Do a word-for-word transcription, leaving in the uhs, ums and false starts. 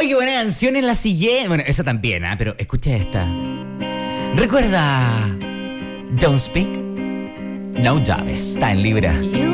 ¡Ay, qué buena canción es la siguiente! Bueno, esa también, ¿ah? ¿eh? Pero escucha esta. ¿Recuerda Don't Speak? No llaves, está en Libra. You